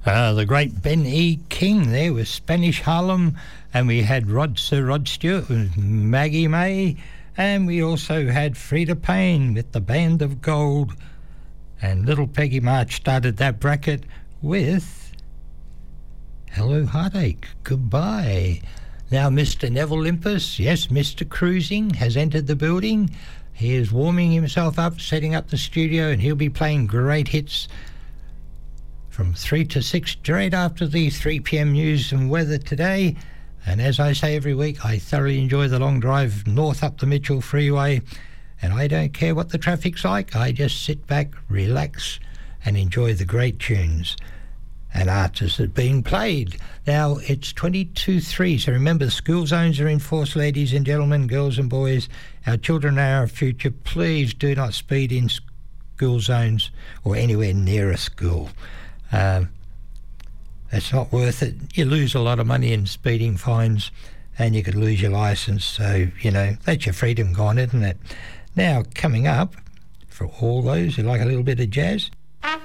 The great Ben E. King there with Spanish Harlem, and we had Sir Rod Stewart with Maggie May, and we also had Frida Payne with the Band of Gold, and Little Peggy March started that bracket with Hello Heartache, Goodbye. Now Mr. Neville Limpus, yes, Mr. Cruising, has entered the building. He is warming himself up, setting up the studio, and he'll be playing great hits from 3 to 6 straight after the 3 p.m. news and weather today. And as I say every week, I thoroughly enjoy the long drive north up the Mitchell Freeway, and I don't care what the traffic's like. I just sit back, relax, and enjoy the great tunes and artists that are being played. Now, it's 22:03, so remember the school zones are in force, ladies and gentlemen, girls and boys. Our children are our future. Please do not speed in school zones or anywhere near a school. It's not worth it. You lose a lot of money in speeding fines, and you could lose your licence. So, that's your freedom gone, isn't it? Now, coming up, for all those who like a little bit of jazz,